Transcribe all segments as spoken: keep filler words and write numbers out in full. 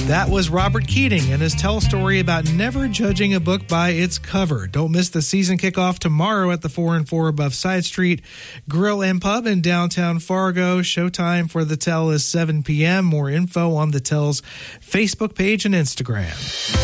That was Robert Keating and his tell story about never judging a book by its cover. Don't miss the season kickoff tomorrow at the four and four above Side Street Grill and Pub in downtown Fargo. Showtime for the Tell is seven p.m. More info on the Tell's Facebook page and Instagram.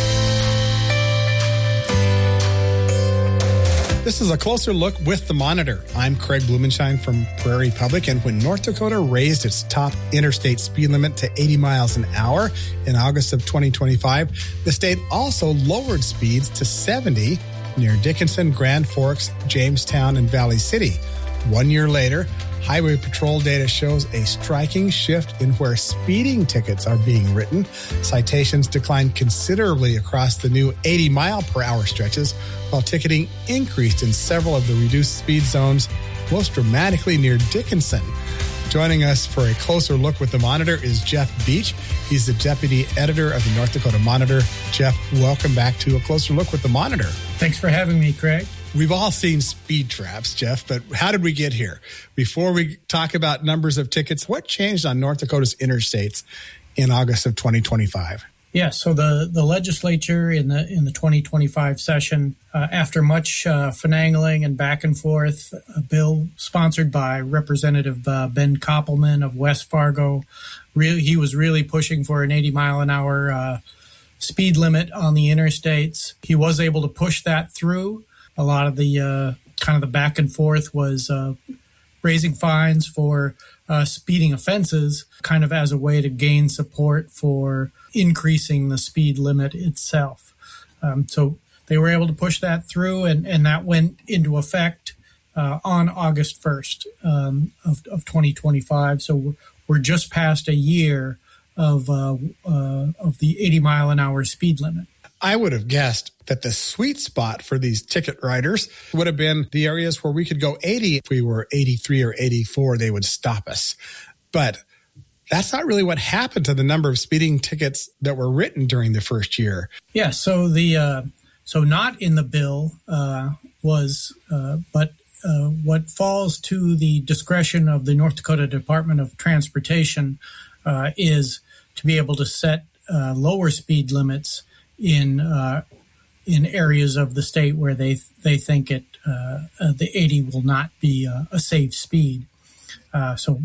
This is a closer look with the Monitor. I'm Craig Blumenshine from Prairie Public, and when North Dakota raised its top interstate speed limit to eighty miles an hour in August of twenty twenty-five, the state also lowered speeds to seventy near Dickinson, Grand Forks, Jamestown, and Valley City. One year later, Highway Patrol data shows a striking shift in where speeding tickets are being written. Citations declined considerably across the new eighty mile per hour stretches, while ticketing increased in several of the reduced speed zones, most dramatically near Dickinson. Joining us for a closer look with the Monitor is Jeff Beach. He's the deputy editor of the North Dakota Monitor. Jeff, welcome back to A Closer Look with the Monitor. Thanks for having me, Craig. We've all seen speed traps, Jeff, but how did we get here? Before we talk about numbers of tickets, what changed on North Dakota's interstates in August of twenty twenty-five? Yeah, so the, the legislature in the in the twenty twenty-five session, uh, after much uh, finagling and back and forth, a bill sponsored by Representative uh, Ben Koppelman of West Fargo, really, he was really pushing for an eighty mile an hour uh, speed limit on the interstates. He was able to push that through. A lot of the uh, kind of the back and forth was uh, raising fines for uh, speeding offenses, kind of as a way to gain support for increasing the speed limit itself. Um, so they were able to push that through, and, and that went into effect uh, on August first um, of, of twenty twenty-five. So we're, we're just past a year of uh, uh, of the eighty mile an hour speed limit. I would have guessed that the sweet spot for these ticket writers would have been the areas where we could go eighty. If we were eighty-three or eighty-four, they would stop us. But that's not really what happened to the number of speeding tickets that were written during the first year. Yeah, so the uh, so not in the bill uh, was, uh, but uh, what falls to the discretion of the North Dakota Department of Transportation uh, is to be able to set uh, lower speed limits in uh, in areas of the state where they they think it uh, uh, the eighty will not be uh, a safe speed. Uh, so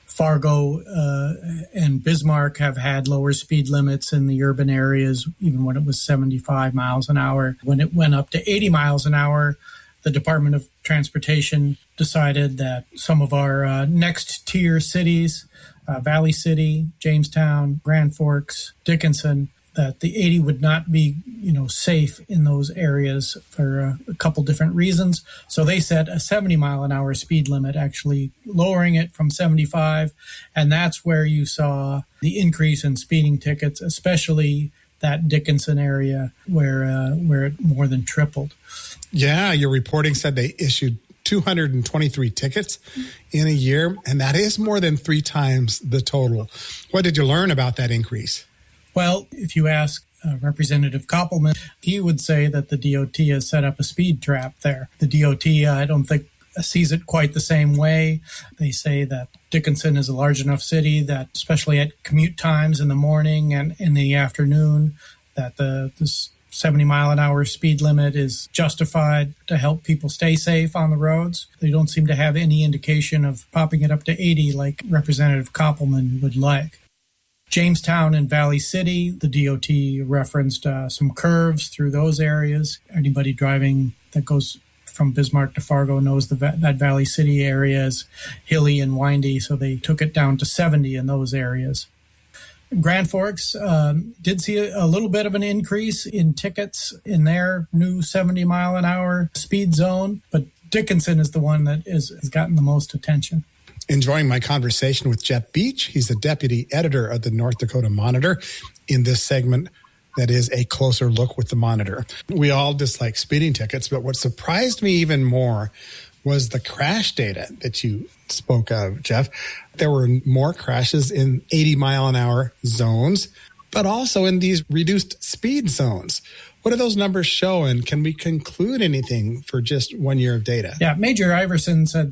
Fargo uh, and Bismarck have had lower speed limits in the urban areas, even when it was seventy-five miles an hour. When it went up to eighty miles an hour, the Department of Transportation decided that some of our uh, next tier cities, uh, Valley City, Jamestown, Grand Forks, Dickinson, that the eighty would not be, you know, safe in those areas for uh, a couple different reasons. So they set a seventy mile an hour speed limit, actually lowering it from seventy-five. And that's where you saw the increase in speeding tickets, especially that Dickinson area where uh, where it more than tripled. Yeah, your reporting said they issued two hundred twenty-three tickets in a year, and that is more than three times the total. What did you learn about that increase? Well, if you ask uh, Representative Koppelman, he would say that the D O T has set up a speed trap there. The D O T, uh, I don't think, sees it quite the same way. They say that Dickinson is a large enough city that, especially at commute times in the morning and in the afternoon, that the this seventy mile an hour speed limit is justified to help people stay safe on the roads. They don't seem to have any indication of popping it up to eighty like Representative Koppelman would like. Jamestown and Valley City, the D O T referenced uh, some curves through those areas. Anybody driving that goes from Bismarck to Fargo knows the, that Valley City area is hilly and windy, so they took it down to seventy in those areas. Grand Forks um, did see a, a little bit of an increase in tickets in their new seventy mile an hour speed zone, but Dickinson is the one that is, has gotten the most attention. Enjoying my conversation with Jeff Beach. He's the deputy editor of the North Dakota Monitor in this segment that is A Closer Look with the Monitor. We all dislike speeding tickets, but what surprised me even more was the crash data that you spoke of, Jeff. There were more crashes in eighty mile an hour zones, but also in these reduced speed zones. What do those numbers show, and can we conclude anything for just one year of data? Yeah, Major Iverson said that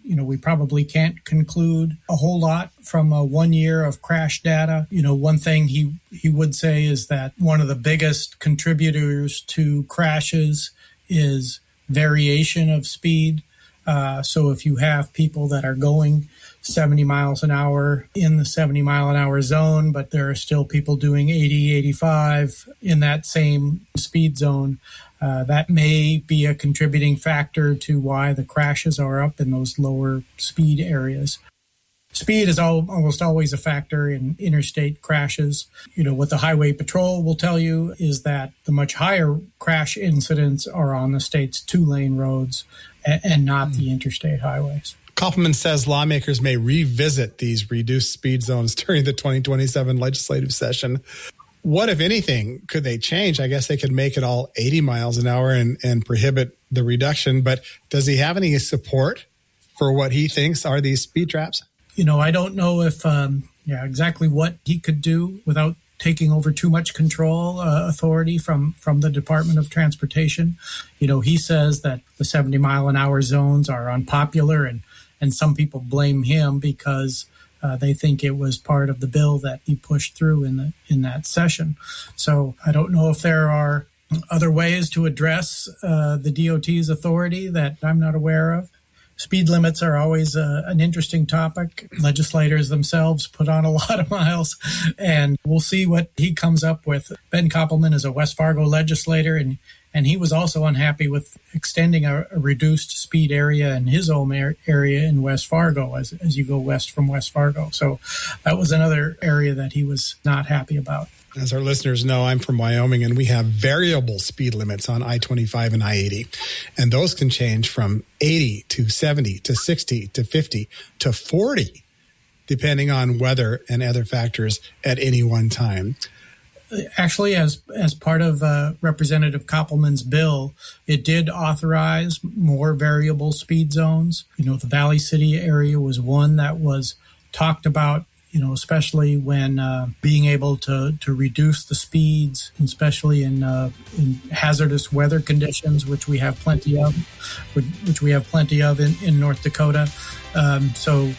you know, we probably can't conclude a whole lot from uh, one year of crash data. You know, one thing he, he would say is that one of the biggest contributors to crashes is variation of speed. Uh, so if you have people that are going seventy miles an hour in the seventy mile an hour zone, but there are still people doing eighty, eighty-five in that same speed zone, uh, that may be a contributing factor to why the crashes are up in those lower speed areas. Speed is all, almost always a factor in interstate crashes. You know, what the Highway Patrol will tell you is that the much higher crash incidents are on the state's two-lane roads and, and not mm. the interstate highways. Koppelman says lawmakers may revisit these reduced speed zones during the twenty twenty-seven legislative session. What, if anything, could they change? I guess they could make it all eighty miles an hour and, and prohibit the reduction. But does he have any support for what he thinks are these speed traps? You know, I don't know if, um, yeah, exactly what he could do without taking over too much control uh, authority from, from the Department of Transportation. You know, he says that the seventy mile an hour zones are unpopular, and, and some people blame him because uh, they think it was part of the bill that he pushed through in the in that session. So I don't know if there are other ways to address uh, the D O T's authority that I'm not aware of. Speed limits are always uh, an interesting topic. Legislators themselves put on a lot of miles, and we'll see what he comes up with. Ben Koppelman is a West Fargo legislator, and, and he was also unhappy with extending a, a reduced speed area in his own area in West Fargo as, as you go west from West Fargo. So that was another area that he was not happy about. As our listeners know, I'm from Wyoming, and we have variable speed limits on I twenty-five and I eighty. And those can change from eighty to seventy to sixty to fifty to forty, depending on weather and other factors at any one time. Actually, as as part of uh, Representative Koppelman's bill, it did authorize more variable speed zones. You know, the Valley City area was one that was talked about, you know, especially when uh, being able to, to reduce the speeds, especially in uh, in hazardous weather conditions, which we have plenty of, which we have plenty of in, in North Dakota. Um, so,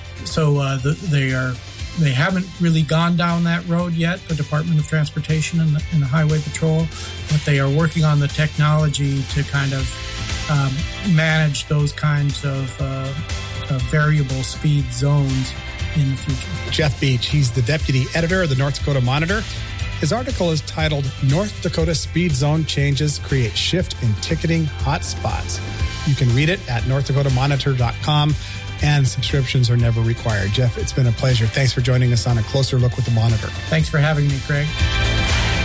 so uh, the, they are they haven't really gone down that road yet, the Department of Transportation and the, and the Highway Patrol, but they are working on the technology to kind of um, manage those kinds of, uh, of variable speed zones in the future. Jeff Beach, he's the deputy editor of the North Dakota Monitor. His article is titled North Dakota Speed Zone Changes Create Shift in Ticketing Hotspots. You can read it at north dakota monitor dot com, and subscriptions are never required. Jeff, it's been a pleasure. Thanks for joining us on A Closer Look with the Monitor. Thanks for having me, Craig.